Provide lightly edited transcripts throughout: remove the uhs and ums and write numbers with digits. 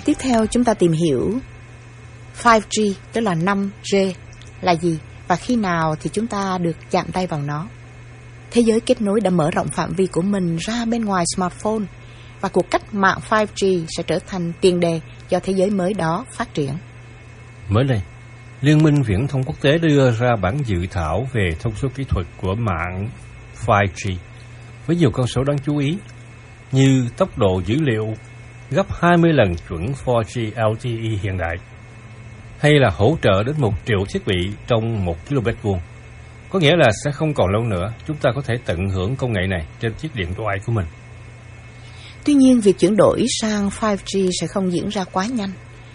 Tiếp theo chúng ta tìm hiểu 5G, tức là 5G là gì và khi nào thì chúng ta được chạm tay vào nó. Thế giới kết nối đã mở rộng phạm vi của mình ra bên ngoài smartphone và cuộc cách mạng 5G sẽ trở thành tiền đề cho thế giới mới đó phát triển. Mới đây, Liên minh Viễn thông Quốc tế đưa ra bản dự thảo về thông số kỹ thuật của mạng 5G với nhiều con số đáng chú ý như tốc độ dữ liệu gấp 20 lần chuẩn 4G LTE hiện đại, hay là hỗ trợ đến 1 triệu thiết bị trong 1 km vuông. Có nghĩa là sẽ không còn lâu nữa chúng ta có thể tận hưởng công nghệ này trên chiếc điện thoại của mình. Tuy nhiên, việc chuyển đổi sang 5G sẽ không diễn ra quá nhanh.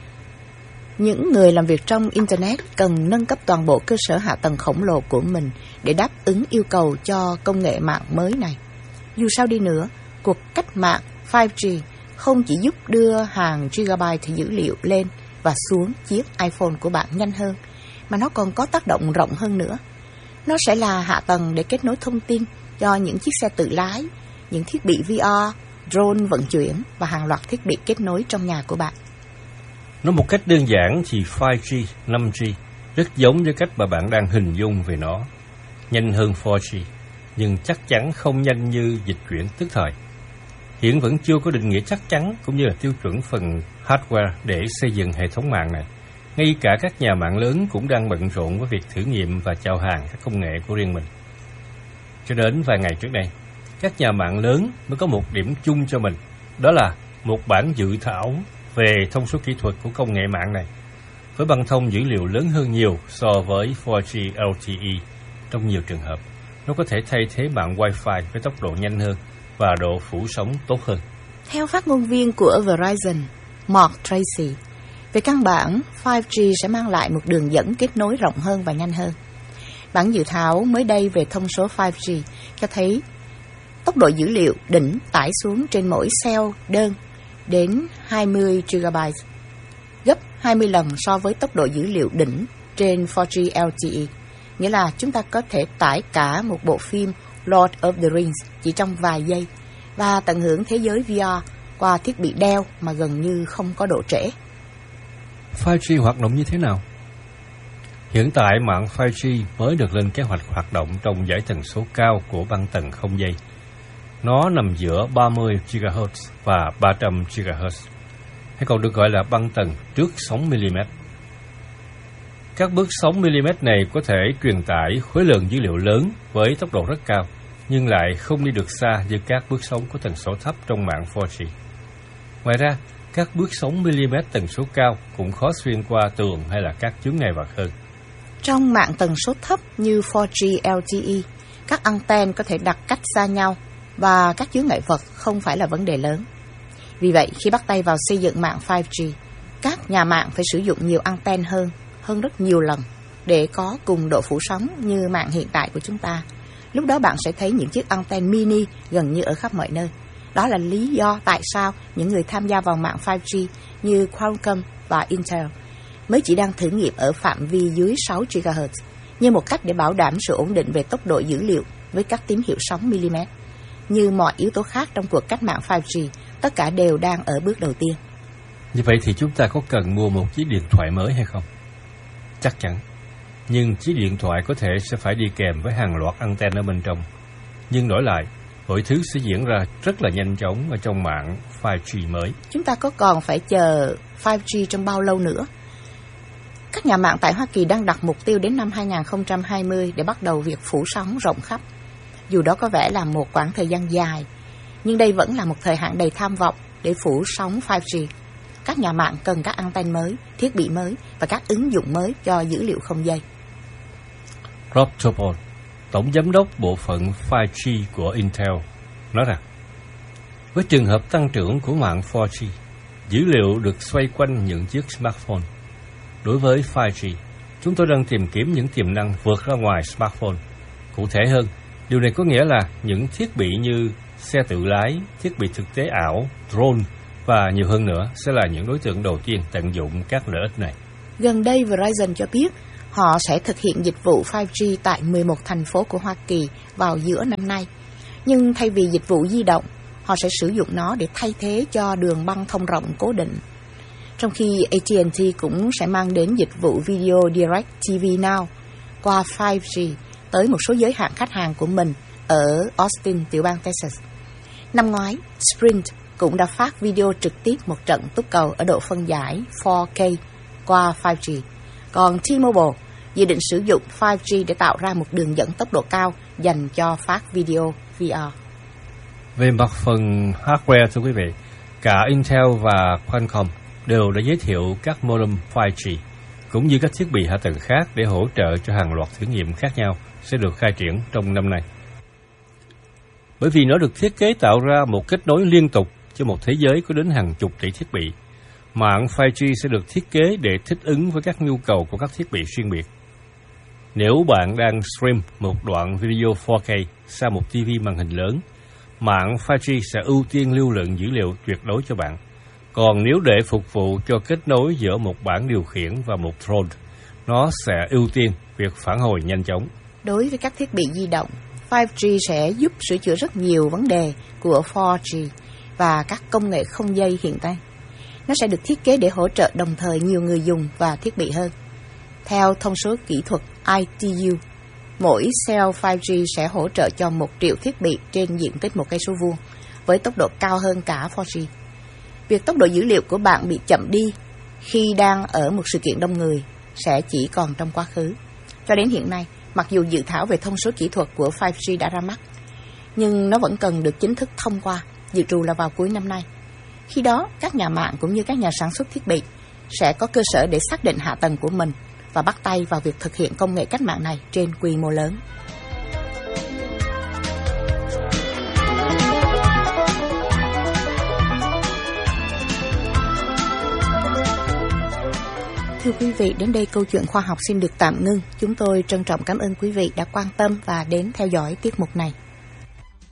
Những người làm việc trong Internet cần nâng cấp toàn bộ cơ sở hạ tầng khổng lồ của mình để đáp ứng yêu cầu cho công nghệ mạng mới này. Dù sao đi nữa, cuộc cách mạng 5G không chỉ giúp đưa hàng gigabyte dữ liệu lên và xuống chiếc iPhone của bạn nhanh hơn, mà nó còn có tác động rộng hơn nữa. Nó sẽ là hạ tầng để kết nối thông tin cho những chiếc xe tự lái, những thiết bị VR, drone vận chuyển và hàng loạt thiết bị kết nối trong nhà của bạn. Nói một cách đơn giản thì 5G, 5G rất giống với cách mà bạn đang hình dung về nó. Nhanh hơn 4G, nhưng chắc chắn không nhanh như dịch chuyển tức thời. Hiện vẫn chưa có định nghĩa chắc chắn cũng như là tiêu chuẩn phần hardware để xây dựng hệ thống mạng này. Ngay cả các nhà mạng lớn cũng đang bận rộn với việc thử nghiệm và chào hàng các công nghệ của riêng mình. Cho đến vài ngày trước đây, các nhà mạng lớn mới có một điểm chung cho mình, đó là một bản dự thảo về thông số kỹ thuật của công nghệ mạng này, với băng thông dữ liệu lớn hơn nhiều so với 4G LTE. Trong nhiều trường hợp, nó có thể thay thế mạng Wi-Fi với tốc độ nhanh hơn và độ phủ sóng tốt hơn. Theo phát ngôn viên của Verizon, Mark Tracy, về căn bản, 5G sẽ mang lại một đường dẫn kết nối rộng hơn và nhanh hơn. Bản dự thảo mới đây về thông số 5G cho thấy tốc độ dữ liệu đỉnh tải xuống trên mỗi cell đơn đến 20 GB, gấp 20 lần so với tốc độ dữ liệu đỉnh trên 4G LTE. Nghĩa là chúng ta có thể tải cả một bộ phim Lord of the Rings chỉ trong vài giây và tận hưởng thế giới VR qua thiết bị đeo mà gần như không có độ trễ. 5G hoạt động như thế nào? Hiện tại mạng 5G mới được lên kế hoạch hoạt động trong dải tần số cao của băng tần không dây. Nó nằm giữa 30 GHz và 300 GHz, hay còn được gọi là băng tần trước sóng mm. Các bước sóng mm này có thể truyền tải khối lượng dữ liệu lớn với tốc độ rất cao, nhưng lại không đi được xa như các bước sóng có tần số thấp trong mạng 4G. Ngoài ra, các bước sóng mm tần số cao cũng khó xuyên qua tường hay là các chướng ngại vật hơn. Trong mạng tần số thấp như 4G LTE, các anten có thể đặt cách xa nhau và các chướng ngại vật không phải là vấn đề lớn. Vì vậy, khi bắt tay vào xây dựng mạng 5G, các nhà mạng phải sử dụng nhiều anten hơn rất nhiều lần để có cùng độ phủ sóng như mạng hiện tại của chúng ta. Lúc đó bạn sẽ thấy những chiếc anten mini gần như ở khắp mọi nơi. Đó là lý do tại sao những người tham gia vào mạng 5G như Qualcomm và Intel mới chỉ đang thử nghiệm ở phạm vi dưới 6 GHz như một cách để bảo đảm sự ổn định về tốc độ dữ liệu với các tín hiệu sóng mm. Như mọi yếu tố khác trong cuộc cách mạng 5G, tất cả đều đang ở bước đầu tiên. Như vậy thì chúng ta có cần mua một chiếc điện thoại mới hay không? Chắc chắn. Nhưng chiếc điện thoại có thể sẽ phải đi kèm với hàng loạt anten ở bên trong. Nhưng đổi lại, mọi thứ sẽ diễn ra rất là nhanh chóng ở trong mạng 5G mới. Chúng ta có còn phải chờ 5G trong bao lâu nữa? Các nhà mạng tại Hoa Kỳ đang đặt mục tiêu đến năm 2020 để bắt đầu việc phủ sóng rộng khắp. Dù đó có vẻ là một quãng thời gian dài, nhưng đây vẫn là một thời hạn đầy tham vọng để phủ sóng 5G. Các nhà mạng cần các anten mới, thiết bị mới và các ứng dụng mới cho dữ liệu không dây. Rob Topol, Tổng Giám đốc Bộ phận 5G của Intel, nói rằng với trường hợp tăng trưởng của mạng 4G, dữ liệu được xoay quanh những chiếc smartphone. Đối với 5G, chúng tôi đang tìm kiếm những tiềm năng vượt ra ngoài smartphone. Cụ thể hơn, điều này có nghĩa là những thiết bị như xe tự lái, thiết bị thực tế ảo, drone và nhiều hơn nữa sẽ là những đối tượng đầu tiên tận dụng các lợi ích này. Gần đây, Verizon cho biết họ sẽ thực hiện dịch vụ 5G tại 11 thành phố của Hoa Kỳ vào giữa năm nay. Nhưng thay vì dịch vụ di động, họ sẽ sử dụng nó để thay thế cho đường băng thông rộng cố định. trong khi AT&T cũng sẽ mang đến dịch vụ Video Direct TV Now qua 5G tới một số giới hạn khách hàng của mình ở Austin, tiểu bang Texas. Năm ngoái, Sprint cũng đã phát video trực tiếp một trận túc cầu ở độ phân giải 4K qua 5G. Còn T-Mobile dự định sử dụng 5G để tạo ra một đường dẫn tốc độ cao dành cho phát video VR. Về mặt phần hardware, thưa quý vị, cả Intel và Qualcomm đều đã giới thiệu các modem 5G, cũng như các thiết bị hạ tầng khác để hỗ trợ cho hàng loạt thử nghiệm khác nhau sẽ được khai triển trong năm nay. Bởi vì nó được thiết kế tạo ra một kết nối liên tục cho một thế giới có đến hàng chục tỷ thiết bị, mạng 5G sẽ được thiết kế để thích ứng với các nhu cầu của các thiết bị riêng biệt. Nếu bạn đang stream một đoạn video 4K sang một TV màn hình lớn, mạng 5G sẽ ưu tiên lưu lượng dữ liệu tuyệt đối cho bạn. Còn nếu để phục vụ cho kết nối giữa một bảng điều khiển và một drone, nó sẽ ưu tiên việc phản hồi nhanh chóng. Đối với các thiết bị di động, 5G sẽ giúp sửa chữa rất nhiều vấn đề của 4G và các công nghệ không dây hiện nay. Nó sẽ được thiết kế để hỗ trợ đồng thời nhiều người dùng và thiết bị hơn. Theo thông số kỹ thuật ITU, mỗi cell 5G sẽ hỗ trợ cho 1 triệu thiết bị trên diện tích 1 cây số vuông, với tốc độ cao hơn cả 4G. Việc tốc độ dữ liệu của bạn bị chậm đi khi đang ở một sự kiện đông người sẽ chỉ còn trong quá khứ. Cho đến hiện nay, mặc dù dự thảo về thông số kỹ thuật của 5G đã ra mắt, nhưng nó vẫn cần được chính thức thông qua, dự trù là vào cuối năm nay. Khi đó, các nhà mạng cũng như các nhà sản xuất thiết bị sẽ có cơ sở để xác định hạ tầng của mình và bắt tay vào việc thực hiện công nghệ cách mạng này trên quy mô lớn. Thưa quý vị, đến đây câu chuyện khoa học xin được tạm ngưng. Chúng tôi trân trọng cảm ơn quý vị đã quan tâm và đến theo dõi tiết mục này.